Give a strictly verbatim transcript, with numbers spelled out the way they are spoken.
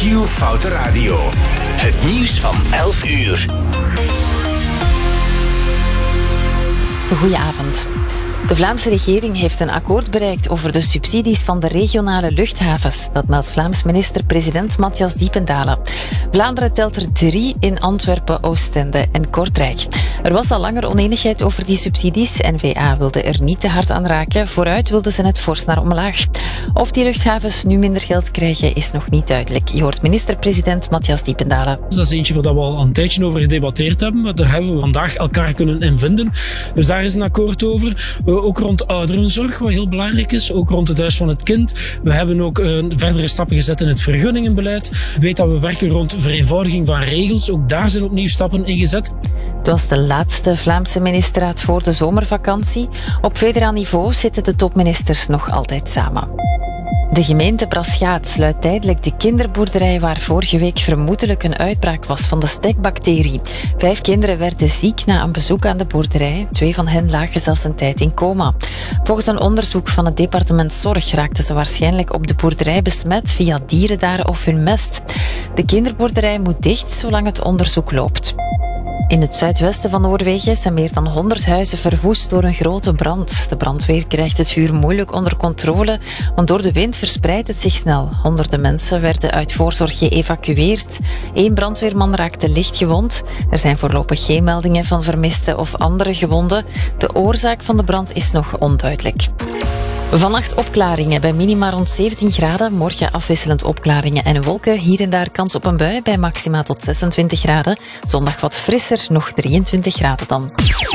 Q-Foute Radio. Het nieuws van elf uur. Goedenavond. De Vlaamse regering heeft een akkoord bereikt over de subsidies van de regionale luchthavens. Dat meldt Vlaams minister-president Matthias Diependalen. Vlaanderen telt er drie in Antwerpen, Oostende en Kortrijk. Er was al langer oneenigheid over die subsidies. N V A wilde er niet te hard aan raken. Vooruit wilden ze net fors naar omlaag. Of die luchthavens nu minder geld krijgen, is nog niet duidelijk. Je hoort minister-president Matthias Diependalen. Dat is eentje waar we al een tijdje over gedebatteerd hebben. Maar daar hebben we vandaag elkaar kunnen in vinden. Dus daar is een akkoord over. Ook rond ouderenzorg, wat heel belangrijk is. Ook rond het Huis van het Kind. We hebben ook uh, verdere stappen gezet in het vergunningenbeleid. Ik weet dat we werken rond vereenvoudiging van regels. Ook daar zijn opnieuw stappen in gezet. Het was de laatste Vlaamse ministerraad voor de zomervakantie. Op federaal niveau zitten de topministers nog altijd samen. De gemeente Braschaat sluit tijdelijk de kinderboerderij waar vorige week vermoedelijk een uitbraak was van de stekbacterie. Vijf kinderen werden ziek na een bezoek aan de boerderij. Twee van hen lagen zelfs een tijd in coma. Volgens een onderzoek van het departement Zorg raakten ze waarschijnlijk op de boerderij besmet via dieren daar of hun mest. De kinderboerderij moet dicht zolang het onderzoek loopt. In het zuidwesten van Noorwegen zijn meer dan honderd huizen verwoest door een grote brand. De brandweer krijgt het vuur moeilijk onder controle, want door de wind verspreidt het zich snel. Honderden mensen werden uit voorzorg geëvacueerd. Eén brandweerman raakte licht gewond. Er zijn voorlopig geen meldingen van vermisten of andere gewonden. De oorzaak van de brand is nog onduidelijk. Vannacht opklaringen bij minima rond zeventien graden. Morgen afwisselend opklaringen en wolken. Hier en daar kans op een bui bij maxima tot zesentwintig graden. Zondag wat frisser, nog drieëntwintig graden dan.